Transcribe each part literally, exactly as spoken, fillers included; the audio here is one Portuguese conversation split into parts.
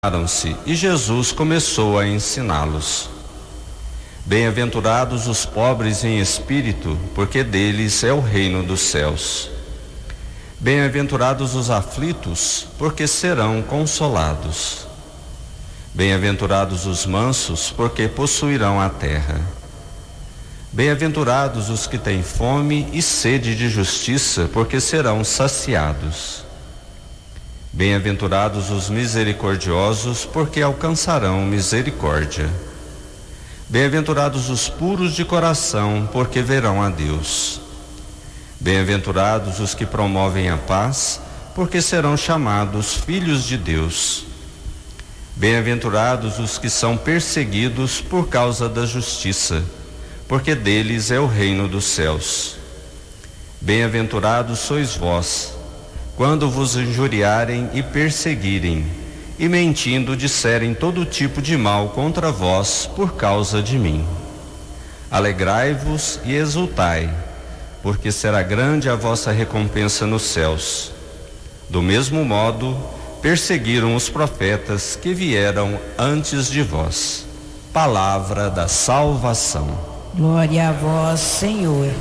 se e Jesus começou a ensiná-los. Bem-aventurados os pobres em espírito, porque deles é o reino dos céus. Bem-aventurados os aflitos, porque serão consolados. Bem-aventurados os mansos, porque possuirão a terra. Bem-aventurados os que têm fome e sede de justiça, porque serão saciados. Bem-aventurados os misericordiosos, porque alcançarão misericórdia. Bem-aventurados os puros de coração, porque verão a Deus. Bem-aventurados os que promovem a paz, porque serão chamados filhos de Deus. Bem-aventurados os que são perseguidos por causa da justiça, porque deles é o reino dos céus. Bem-aventurados sois vós, quando vos injuriarem e perseguirem, e mentindo disserem todo tipo de mal contra vós por causa de mim. Alegrai-vos e exultai, porque será grande a vossa recompensa nos céus. Do mesmo modo, perseguiram os profetas que vieram antes de vós. Palavra da salvação. Glória a vós, Senhor.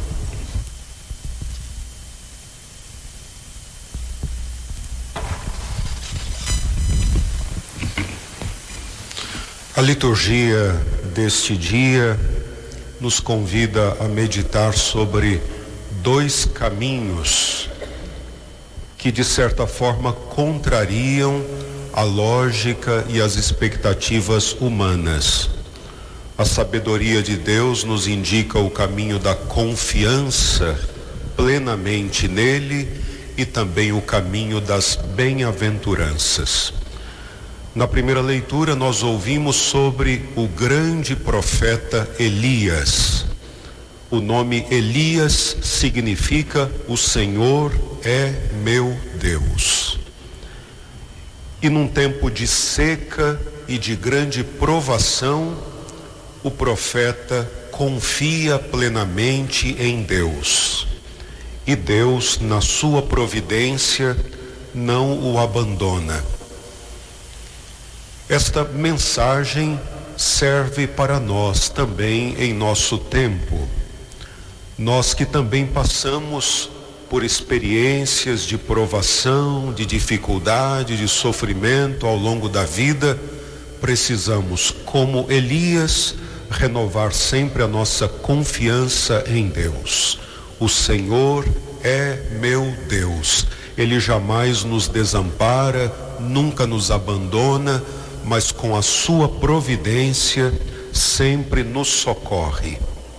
A liturgia deste dia nos convida a meditar sobre dois caminhos que, de certa forma, contrariam a lógica e as expectativas humanas. A sabedoria de Deus nos indica o caminho da confiança plenamente nele e também o caminho das bem-aventuranças. Na primeira leitura, nós ouvimos sobre o grande profeta Elias. O nome Elias significa o Senhor é meu Deus. E num tempo de seca e de grande provação, o profeta confia plenamente em Deus. E Deus, na sua providência, não o abandona. Esta mensagem serve para nós também em nosso tempo. Nós que também passamos por experiências de provação, de dificuldade, de sofrimento ao longo da vida, precisamos, como Elias, renovar sempre a nossa confiança em Deus. O Senhor é meu Deus. Ele jamais nos desampara, nunca nos abandona, mas com a sua providência sempre nos socorre.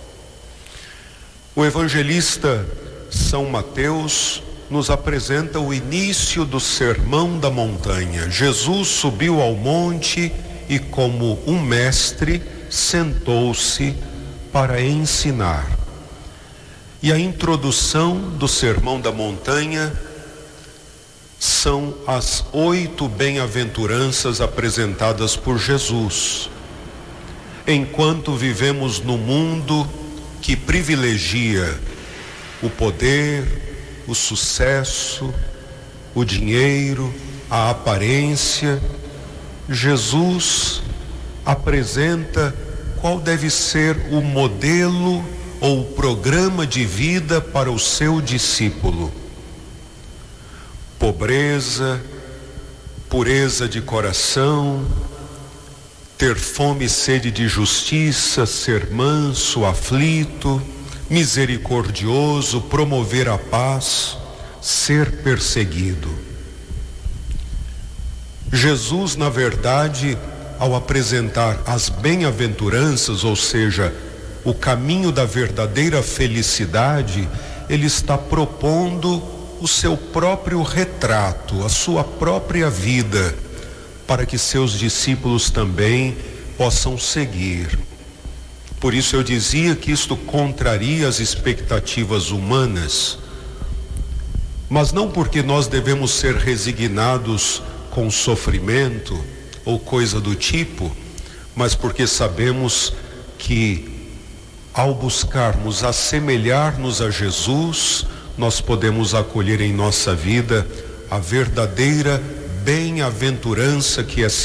O evangelista São Mateus nos apresenta o início do Sermão da Montanha. Jesus subiu ao monte e, como um mestre, sentou-se para ensinar. E a introdução do Sermão da Montanha são as oito bem-aventuranças apresentadas por Jesus. Enquanto vivemos no mundo que privilegia o poder, o sucesso, o dinheiro, a aparência, Jesus apresenta qual deve ser o modelo ou o programa de vida para o seu discípulo. Pobreza, pureza de coração, ter fome e sede de justiça, ser manso, aflito, misericordioso, promover a paz, ser perseguido. Jesus, na verdade, ao apresentar as bem-aventuranças, ou seja, o caminho da verdadeira felicidade, ele está propondo o seu próprio retrato, a sua própria vida, para que seus discípulos também possam seguir. Por isso eu dizia que isto contraria as expectativas humanas, mas não porque nós devemos ser resignados com sofrimento ou coisa do tipo, mas porque sabemos que ao buscarmos assemelhar-nos a Jesus, nós podemos acolher em nossa vida a verdadeira bem-aventurança que é